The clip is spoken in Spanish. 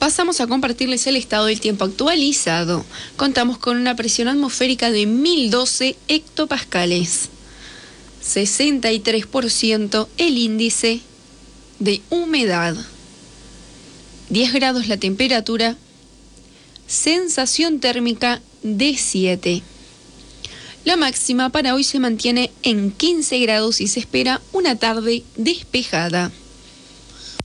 Pasamos a compartirles el estado del tiempo actualizado. Contamos con una presión atmosférica de 1012 hectopascales. 63% el índice de humedad. 10 grados la temperatura. Sensación térmica de 7. La máxima para hoy se mantiene en 15 grados y se espera una tarde despejada.